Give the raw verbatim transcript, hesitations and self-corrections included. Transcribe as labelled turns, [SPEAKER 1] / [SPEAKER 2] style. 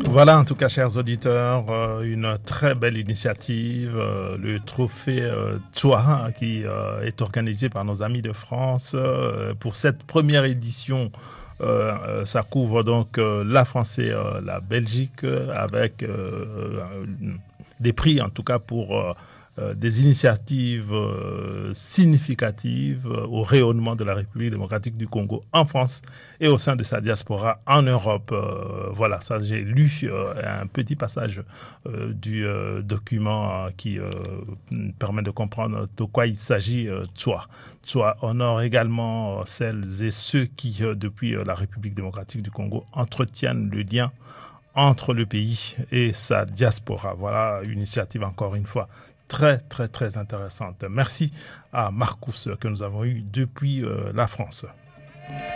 [SPEAKER 1] Voilà, en tout cas, chers auditeurs, euh, une très belle initiative, euh, le trophée euh, Toi, qui euh, est organisé par nos amis de France. Euh, pour cette première édition, euh, euh, ça couvre donc euh, la France et euh, la Belgique, euh, avec euh, euh, des prix, en tout cas, pour euh, euh, des initiatives euh, significatives euh, au rayonnement de la République démocratique du Congo en France et au sein de sa diaspora en Europe. Euh, voilà, ça j'ai lu euh, un petit passage euh, du euh, document euh, qui euh, permet de comprendre de quoi il s'agit. Euh, Toi, Toi honore également euh, celles et ceux qui, euh, depuis euh, la République démocratique du Congo, entretiennent le lien entre le pays et sa diaspora. Voilà une initiative, encore une fois, très, très, très intéressante. Merci à Marcus que nous avons eu depuis euh, la France.